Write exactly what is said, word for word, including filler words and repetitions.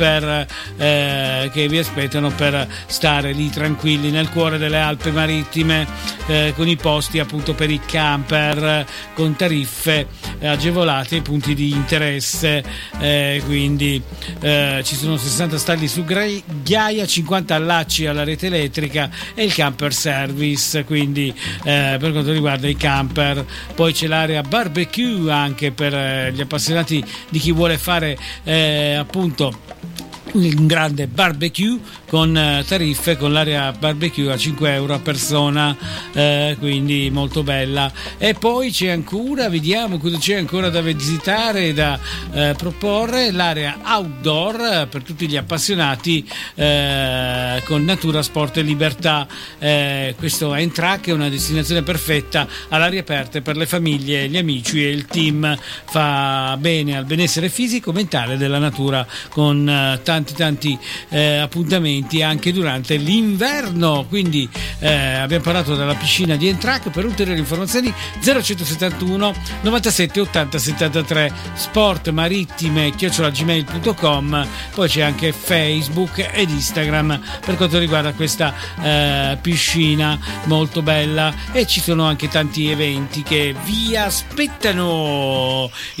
per, eh, che vi aspettano per stare lì tranquilli nel cuore delle Alpi Marittime, eh, con i posti appunto per i camper, con tariffe agevolate e punti di interesse, eh, quindi eh, ci sono sessanta stalli su ghiaia, cinquanta allacci alla rete elettrica e il camper service, quindi eh, per quanto riguarda i camper. Poi c'è l'area barbecue anche per eh, gli appassionati di chi vuole fare eh, appunto un grande barbecue con eh, tariffe, con l'area barbecue a cinque euro a persona, eh, quindi molto bella. E poi c'è ancora, vediamo cosa c'è ancora da visitare e da eh, proporre, l'area outdoor eh, per tutti gli appassionati eh, con natura, sport e libertà. Eh, questo è N-Track, è una destinazione perfetta all'aria aperta per le famiglie, gli amici e il team, fa bene al benessere fisico, mentale della natura, con eh, tanti tanti eh, appuntamenti anche durante l'inverno. Quindi eh, abbiamo parlato della piscina di N-Track. Per ulteriori informazioni zero centosettantuno novantasette ottanta settantatré, sport marittime chiocciola gmail punto com. Poi c'è anche Facebook ed Instagram per quanto riguarda questa eh, piscina molto bella, e ci sono anche tanti eventi che vi aspettano.